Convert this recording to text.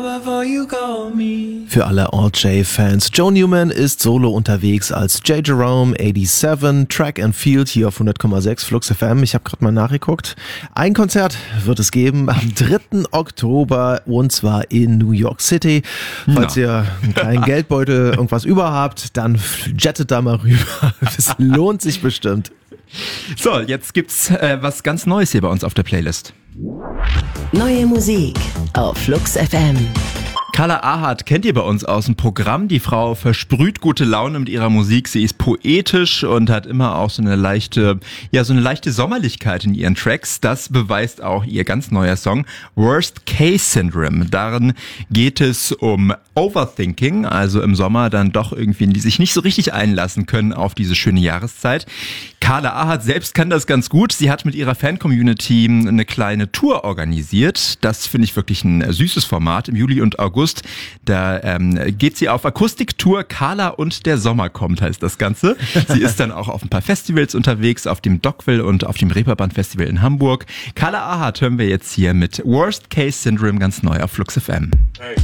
Für alle RJ-Fans, Joe Newman ist solo unterwegs als J. Jerome 87, Track and Field hier auf 100,6 Flux FM. Ich habe gerade mal nachgeguckt. Ein Konzert wird es geben am 3. Oktober und zwar in New York City. Falls ihr einen kleinen Geldbeutel irgendwas über habt, dann jettet da mal rüber. Es lohnt sich bestimmt. So, jetzt gibt's was ganz Neues hier bei uns auf der Playlist. Neue Musik auf Flux FM. Carla Ahart kennt ihr bei uns aus dem Programm. Die Frau versprüht gute Laune mit ihrer Musik. Sie ist poetisch und hat immer auch so eine leichte Sommerlichkeit in ihren Tracks. Das beweist auch ihr ganz neuer Song Worst Case Syndrome. Darin geht es um Overthinking, also im Sommer dann doch irgendwie, die sich nicht so richtig einlassen können auf diese schöne Jahreszeit. Carla Ahart selbst kann das ganz gut. Sie hat mit ihrer Fan-Community eine kleine Tour organisiert. Das finde ich wirklich ein süßes Format im Juli und August. Da geht sie auf Akustiktour. Carla und der Sommer kommt, heißt das Ganze. Sie ist dann auch auf ein paar Festivals unterwegs, auf dem Dockville und auf dem Reeperbahn Festival in Hamburg. Carla Ahart hören wir jetzt hier mit Worst Case Syndrome ganz neu auf Flux FM. Hey.